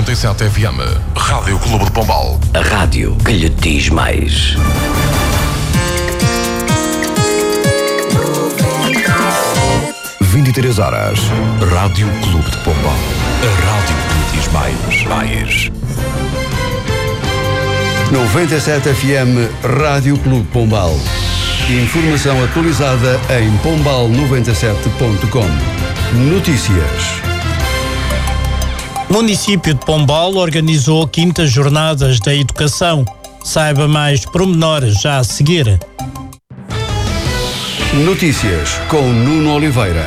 97 FM. Rádio Clube de Pombal. A rádio que lhe diz mais. Três horas. Rádio Clube de Pombal. A rádio que lhe diz mais. 97 FM Rádio Clube Pombal. Informação atualizada em pombal97.com. Notícias. O município de Pombal organizou quintas jornadas da educação. Saiba mais pormenores já a seguir. Notícias com Nuno Oliveira.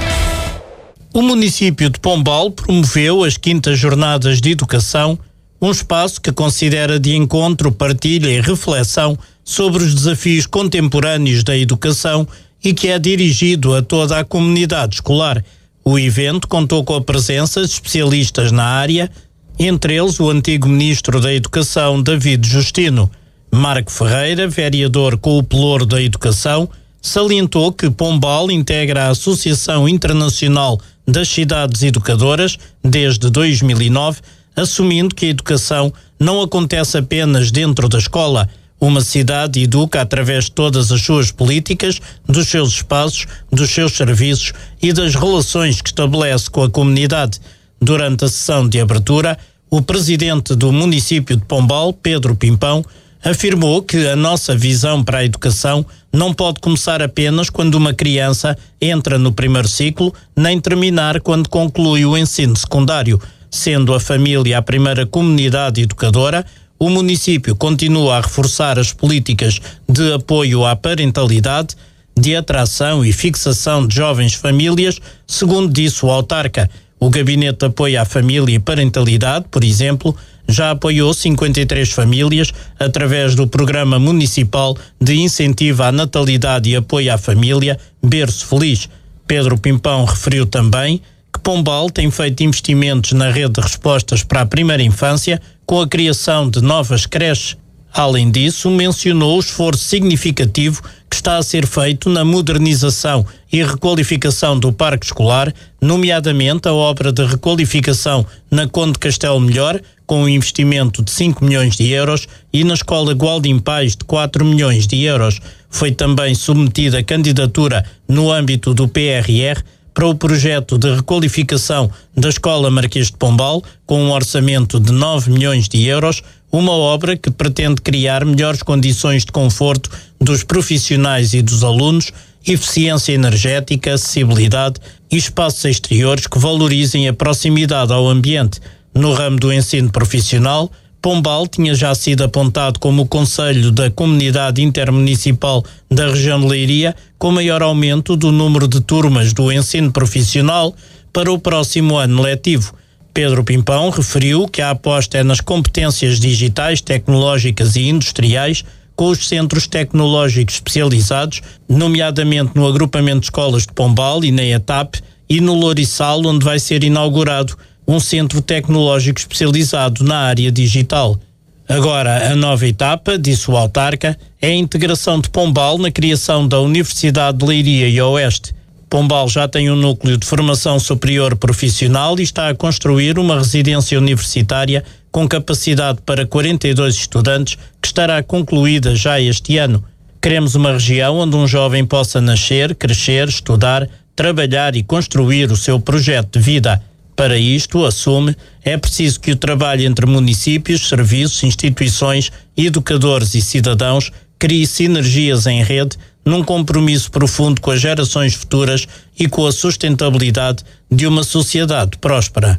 O município de Pombal promoveu as quintas jornadas de educação, um espaço que considera de encontro, partilha e reflexão sobre os desafios contemporâneos da educação e que é dirigido a toda a comunidade escolar. O evento contou com a presença de especialistas na área, entre eles o antigo ministro da Educação, David Justino. Marco Ferreira, vereador com o Pelouro da Educação, salientou que Pombal integra a Associação Internacional das Cidades Educadoras desde 2009, assumindo que a educação não acontece apenas dentro da escola. Uma cidade educa através de todas as suas políticas, dos seus espaços, dos seus serviços e das relações que estabelece com a comunidade. Durante a sessão de abertura, o presidente do município de Pombal, Pedro Pimpão, afirmou que a nossa visão para a educação não pode começar apenas quando uma criança entra no primeiro ciclo, nem terminar quando conclui o ensino secundário. Sendo a família a primeira comunidade educadora, o município continua a reforçar as políticas de apoio à parentalidade, de atração e fixação de jovens famílias, segundo disse o autarca. O Gabinete de Apoio à Família e Parentalidade, por exemplo, já apoiou 53 famílias através do Programa Municipal de Incentivo à Natalidade e Apoio à Família, Berço Feliz. Pedro Pimpão referiu também que Pombal tem feito investimentos na rede de respostas para a primeira infância com a criação de novas creches. Além disso, mencionou o esforço significativo que está a ser feito na modernização e requalificação do parque escolar, nomeadamente a obra de requalificação na Conde Castelo Melhor, com um investimento de 5 milhões de euros, e na Escola Gualdim Pais de 4 milhões de euros. Foi também submetida a candidatura no âmbito do PRR para o projeto de requalificação da Escola Marquês de Pombal, com um orçamento de 9 milhões de euros, uma obra que pretende criar melhores condições de conforto dos profissionais e dos alunos, eficiência energética, acessibilidade e espaços exteriores que valorizem a proximidade ao ambiente. No ramo do ensino profissional, Pombal tinha já sido apontado como o concelho da Comunidade Intermunicipal da região de Leiria com maior aumento do número de turmas do ensino profissional para o próximo ano letivo. Pedro Pimpão referiu que a aposta é nas competências digitais, tecnológicas e industriais, com os centros tecnológicos especializados, nomeadamente no agrupamento de escolas de Pombal e na ETAP, e no Lourissal, onde vai ser inaugurado um centro tecnológico especializado na área digital. Agora, a nova etapa, disse o autarca, é a integração de Pombal na criação da Universidade de Leiria e Oeste. Pombal já tem um núcleo de formação superior profissional e está a construir uma residência universitária com capacidade para 42 estudantes, que estará concluída já este ano. Queremos uma região onde um jovem possa nascer, crescer, estudar, trabalhar e construir o seu projeto de vida. Para isto, assume, é preciso que o trabalho entre municípios, serviços, instituições, educadores e cidadãos crie sinergias em rede, num compromisso profundo com as gerações futuras e com a sustentabilidade de uma sociedade próspera.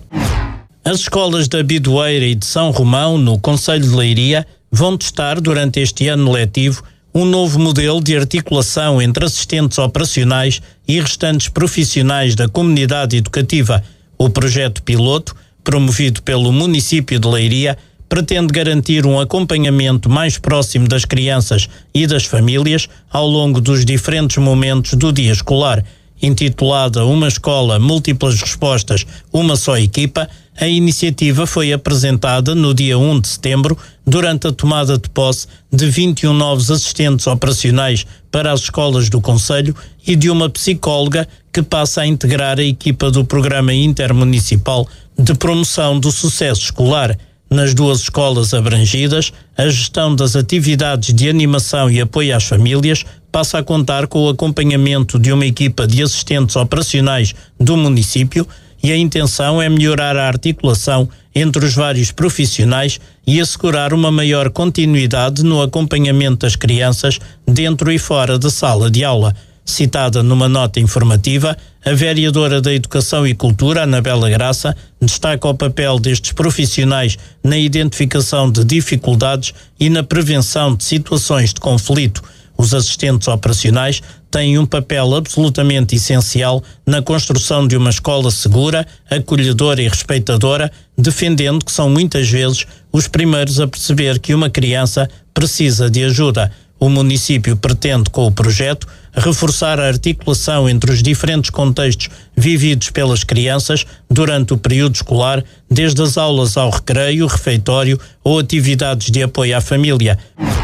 As escolas da Bidoeira e de São Romão, no concelho de Leiria, vão testar durante este ano letivo um novo modelo de articulação entre assistentes operacionais e restantes profissionais da comunidade educativa. O projeto piloto, promovido pelo município de Leiria, pretende garantir um acompanhamento mais próximo das crianças e das famílias ao longo dos diferentes momentos do dia escolar. Intitulada Uma Escola, Múltiplas Respostas, Uma Só Equipa, a iniciativa foi apresentada no dia 1 de setembro, durante a tomada de posse de 21 novos assistentes operacionais para as escolas do concelho e de uma psicóloga que passa a integrar a equipa do Programa Intermunicipal de promoção do sucesso escolar. Nas 2 escolas abrangidas, a gestão das atividades de animação e apoio às famílias passa a contar com o acompanhamento de uma equipa de assistentes operacionais do município e a intenção é melhorar a articulação entre os vários profissionais e assegurar uma maior continuidade no acompanhamento das crianças dentro e fora da sala de aula. Citada numa nota informativa, a vereadora da Educação e Cultura, Anabela Graça, destaca o papel destes profissionais na identificação de dificuldades e na prevenção de situações de conflito. Os assistentes operacionais têm um papel absolutamente essencial na construção de uma escola segura, acolhedora e respeitadora, defendendo que são muitas vezes os primeiros a perceber que uma criança precisa de ajuda. O município pretende, com o projeto, reforçar a articulação entre os diferentes contextos vividos pelas crianças durante o período escolar, desde as aulas ao recreio, refeitório ou atividades de apoio à família.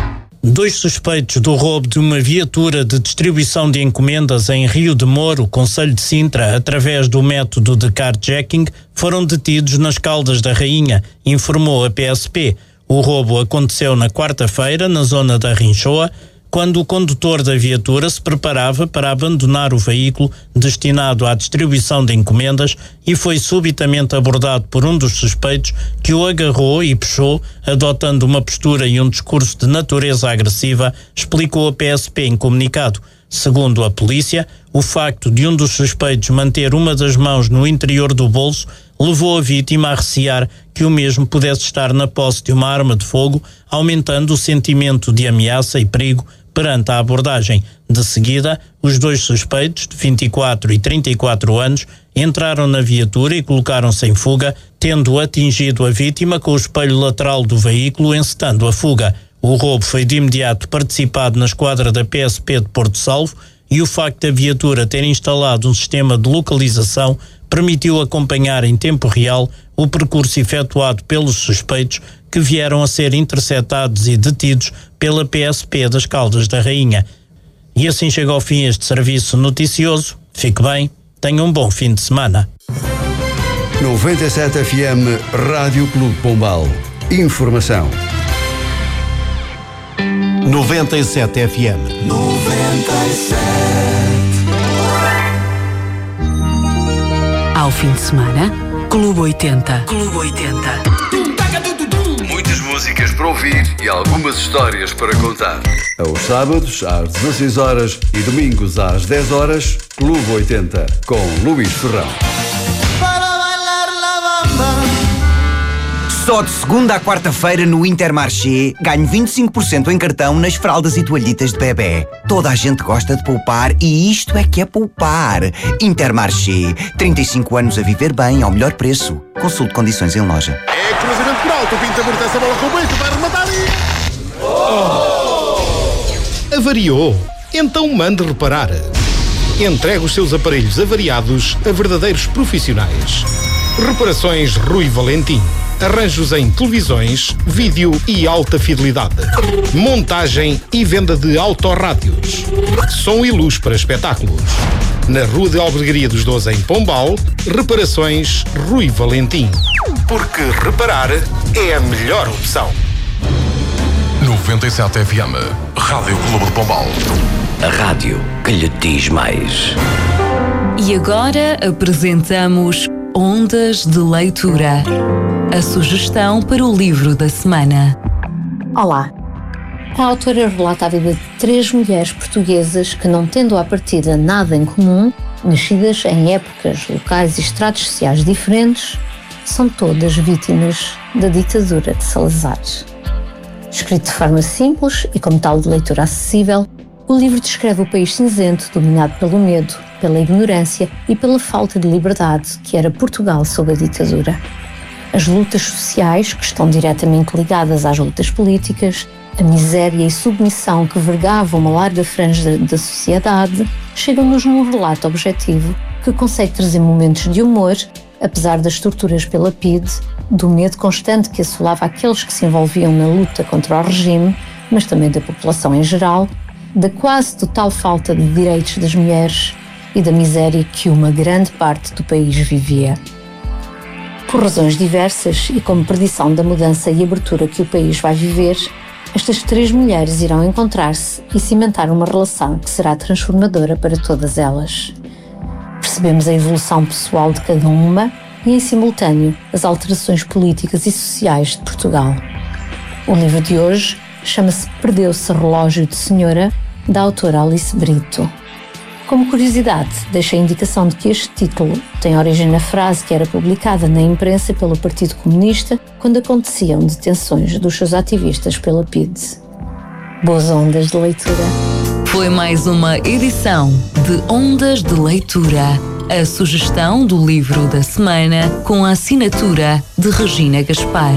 2 suspeitos do roubo de uma viatura de distribuição de encomendas em Rio de Moro, concelho de Sintra, através do método de carjacking, foram detidos nas Caldas da Rainha, informou a PSP. O roubo aconteceu na quarta-feira, na zona da Rinchoa, quando o condutor da viatura se preparava para abandonar o veículo destinado à distribuição de encomendas e foi subitamente abordado por um dos suspeitos, que o agarrou e puxou, adotando uma postura e um discurso de natureza agressiva, explicou a PSP em comunicado. Segundo a polícia, o facto de um dos suspeitos manter uma das mãos no interior do bolso levou a vítima a recear que o mesmo pudesse estar na posse de uma arma de fogo, aumentando o sentimento de ameaça e perigo perante a abordagem. De seguida, os 2 suspeitos, de 24 e 34 anos, entraram na viatura e colocaram-se em fuga, tendo atingido a vítima com o espelho lateral do veículo, encetando a fuga. O roubo foi de imediato participado na esquadra da PSP de Porto Salvo e o facto da viatura ter instalado um sistema de localização permitiu acompanhar em tempo real o percurso efetuado pelos suspeitos, que vieram a ser interceptados e detidos pela PSP das Caldas da Rainha. E assim chega ao fim este serviço noticioso. Fique bem, tenha um bom fim de semana. 97 FM Rádio Clube Pombal. Informação. 97 FM. 97. Ao fim de semana, Clube 80. Clube 80. Muitas músicas para ouvir e algumas histórias para contar. Aos sábados, às 16 horas e domingos às 10 horas, Clube 80, com Luís Ferrão. Só de segunda à quarta-feira no Intermarché ganho 25% em cartão nas fraldas e toalhitas de bebê. Toda a gente gosta de poupar e isto é que é poupar. Intermarché, 35 anos a viver bem ao melhor preço. Consulte condições em loja. É cruzamento por alto, o Pinto aborta essa bola com o Bento, vai rematar e... Avariou? Então mande reparar. Entregue os seus aparelhos avariados a verdadeiros profissionais. Reparações Rui Valentim. Arranjos em televisões, vídeo e alta fidelidade. Montagem e venda de autorrádios. Som e luz para espetáculos. Na Rua de Albergaria dos 12 em Pombal, Reparações Rui Valentim. Porque reparar é a melhor opção. 97 FM, Rádio Clube de Pombal. A rádio que lhe diz mais. E agora apresentamos Ondas de Leitura. A sugestão para o livro da semana. Olá. A autora relata a vida de 3 mulheres portuguesas que, não tendo à partida nada em comum, nascidas em épocas, locais e estratos sociais diferentes, são todas vítimas da ditadura de Salazar. Escrito de forma simples e como tal de leitura acessível, o livro descreve o país cinzento dominado pelo medo, pela ignorância e pela falta de liberdade que era Portugal sob a ditadura. As lutas sociais, que estão diretamente ligadas às lutas políticas, a miséria e submissão que vergavam uma larga franja da sociedade, chegam-nos num relato objetivo que consegue trazer momentos de humor, apesar das torturas pela PIDE, do medo constante que assolava aqueles que se envolviam na luta contra o regime, mas também da população em geral, da quase total falta de direitos das mulheres e da miséria que uma grande parte do país vivia. Por razões diversas e como perdição da mudança e abertura que o país vai viver, estas 3 mulheres irão encontrar-se e cimentar uma relação que será transformadora para todas elas. Percebemos a evolução pessoal de cada uma e, em simultâneo, as alterações políticas e sociais de Portugal. O livro de hoje chama-se Perdeu-se Relógio de Senhora, da autora Alice Brito. Como curiosidade, deixo a indicação de que este título tem origem na frase que era publicada na imprensa pelo Partido Comunista quando aconteciam detenções dos seus ativistas pela PIDE. Boas ondas de leitura. Foi mais uma edição de Ondas de Leitura. A sugestão do livro da semana com a assinatura de Regina Gaspar.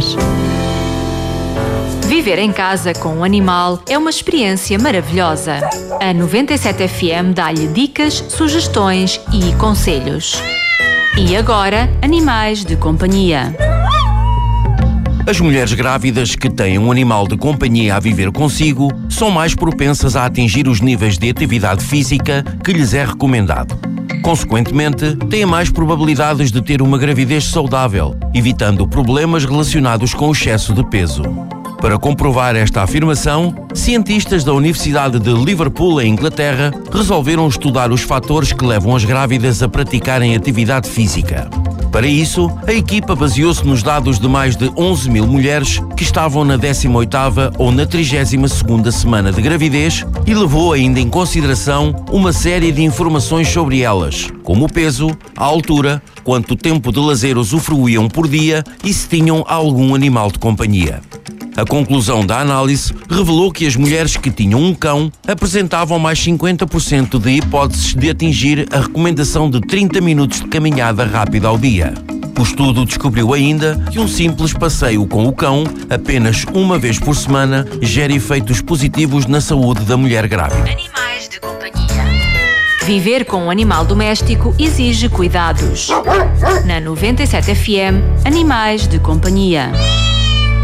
Viver em casa com um animal é uma experiência maravilhosa. A 97 FM dá-lhe dicas, sugestões e conselhos. E agora, animais de companhia. As mulheres grávidas que têm um animal de companhia a viver consigo são mais propensas a atingir os níveis de atividade física que lhes é recomendado. Consequentemente, têm mais probabilidades de ter uma gravidez saudável, evitando problemas relacionados com o excesso de peso. Para comprovar esta afirmação, cientistas da Universidade de Liverpool, em Inglaterra, resolveram estudar os fatores que levam as grávidas a praticarem atividade física. Para isso, a equipa baseou-se nos dados de mais de 11 mil mulheres que estavam na 18ª ou na 32ª semana de gravidez e levou ainda em consideração uma série de informações sobre elas, como o peso, a altura, quanto tempo de lazer usufruíam por dia e se tinham algum animal de companhia. A conclusão da análise revelou que as mulheres que tinham um cão apresentavam mais 50% de hipóteses de atingir a recomendação de 30 minutos de caminhada rápida ao dia. O estudo descobriu ainda que um simples passeio com o cão, apenas uma vez por semana, gera efeitos positivos na saúde da mulher grávida. Animais de companhia. Viver com um animal doméstico exige cuidados. Na 97 FM, Animais de Companhia.